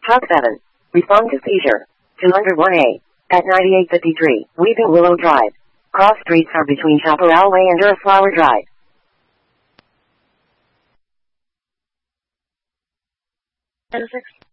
Talk 7. Respond to seizure. 201A. At 9853, Weeping Willow Drive. Cross streets are between Chaparral Way and Earthflower Drive. 10-6.